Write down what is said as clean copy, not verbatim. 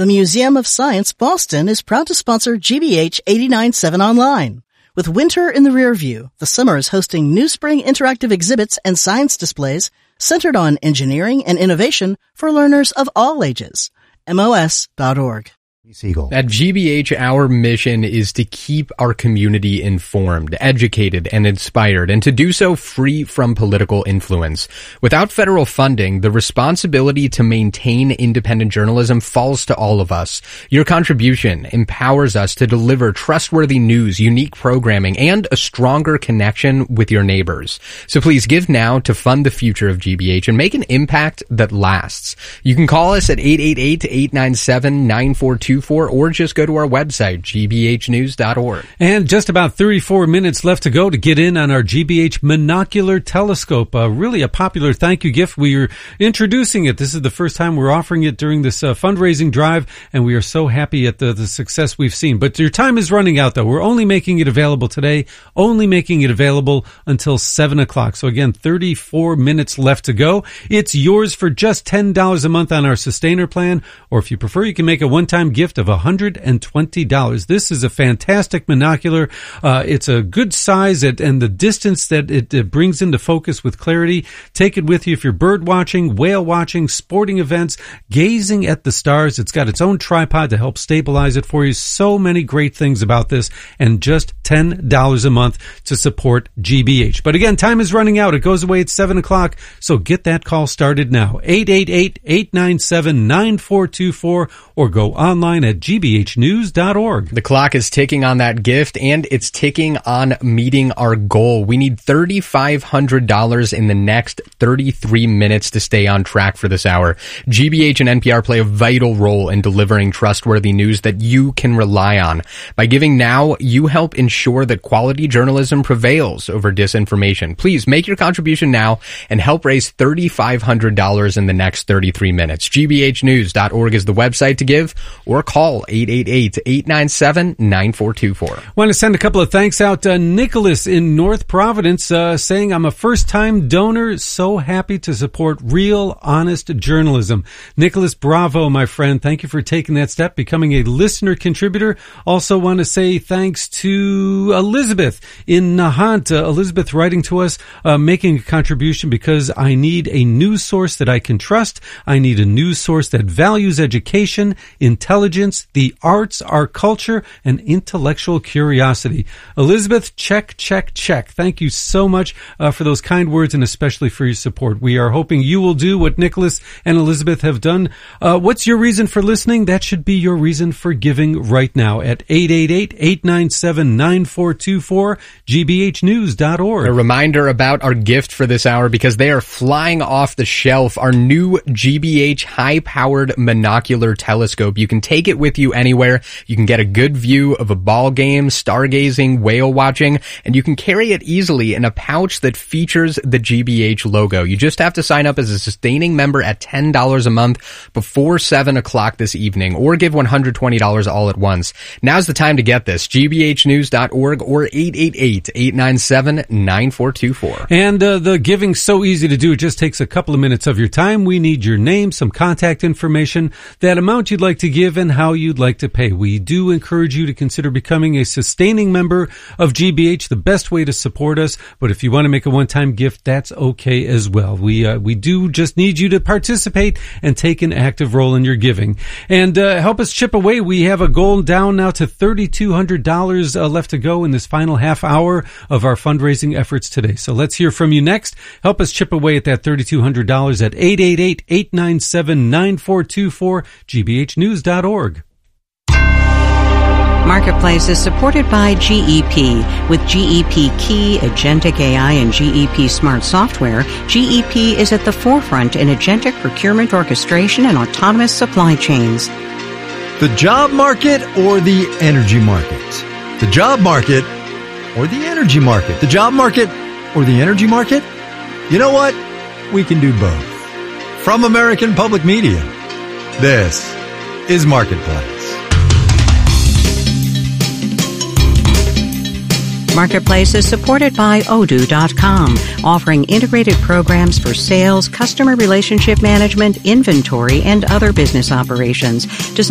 The Museum of Science Boston is proud to sponsor GBH 89.7 Online. With winter in the rear view, the summer is hosting new spring interactive exhibits and science displays centered on engineering and innovation for learners of all ages. MOS.org. Siegel. At GBH, our mission is to keep our community informed, educated, and inspired, and to do so free from political influence. Without federal funding, the responsibility to maintain independent journalism falls to all of us. Your contribution empowers us to deliver trustworthy news, unique programming, and a stronger connection with your neighbors. So please give now to fund the future of GBH and make an impact that lasts. You can call us at 888-897-9424 or just go to our website, gbhnews.org. And just about 34 minutes left to go to get in on our GBH Monocular Telescope. Really a popular thank you gift. We are introducing it. This is the first time we're offering it during this fundraising drive, and we are so happy at the success we've seen. But your time is running out, though. We're only making it available today, only making it available until 7 o'clock. So again, 34 minutes left to go. It's yours for just $10 a month on our Sustainer plan, or if you prefer, you can make a one-time gift of $120. This is a fantastic monocular. It's a good size and the distance that it brings into focus with clarity. Take it with you if you're bird watching, whale watching, sporting events, gazing at the stars. It's got its own tripod to help stabilize it for you. So many great things about this, and just $10 a month to support GBH. But again, time is running out. It goes away at 7 o'clock, so get that call started now. 888-897-9424 or go online at gbhnews.org. The clock is ticking on that gift, and it's ticking on meeting our goal. We need $3,500 in the next 33 minutes to stay on track for this hour. GBH and NPR play a vital role in delivering trustworthy news that you can rely on. By giving now, you help ensure that quality journalism prevails over disinformation. Please make your contribution now and help raise $3,500 in the next 33 minutes. gbhnews.org is the website to give, or call 888-897-9424. Want to send a couple of thanks out to Nicholas in North Providence, saying, I'm a first-time donor, so happy to support real, honest journalism. Nicholas, bravo, my friend. Thank you for taking that step, becoming a listener contributor. Also want to say thanks to Elizabeth in Nahant. Elizabeth writing to us, making a contribution because I need a news source that I can trust. I need a news source that values education, intelligence, the arts, our culture, and intellectual curiosity. Elizabeth, check. Thank you so much for those kind words and especially for your support. We are hoping you will do what Nicholas and Elizabeth have done. What's your reason for listening? That should be your reason for giving right now at 888-897-9424, gbhnews.org. A reminder about our gift for this hour, because they are flying off the shelf, our new GBH high-powered monocular telescope. You can take it with you anywhere. You can get a good view of a ball game, stargazing, whale watching, and you can carry it easily in a pouch that features the GBH logo. You just have to sign up as a sustaining member at $10 a month before 7 o'clock this evening, or give $120 all at once. Now's the time to get this. gbhnews.org or 888-897-9424. And the giving's so easy to do. It just takes a couple of minutes of your time. We need your name, some contact information, that amount you'd like to give, and how you'd like to pay. We do encourage you to consider becoming a sustaining member of GBH, the best way to support us. But if you want to make a one-time gift, that's okay as well. We do just need you to participate and take an active role in your giving. And help us chip away. We have a goal down now to $3,200 left to go in this final half hour of our fundraising efforts today. So let's hear from you next. Help us chip away at that $3,200 at 888-897-9424, gbhnews.org. Marketplace is supported by GEP. With GEP Key, Agentic AI, and GEP Smart Software, GEP is at the forefront in agentic procurement orchestration and autonomous supply chains. The job market or the energy market? The job market or the energy market? The job market or the energy market? You know what? We can do both. From American Public Media, this is Marketplace. Marketplace is supported by Odoo.com, offering integrated programs for sales, customer relationship management, inventory, and other business operations.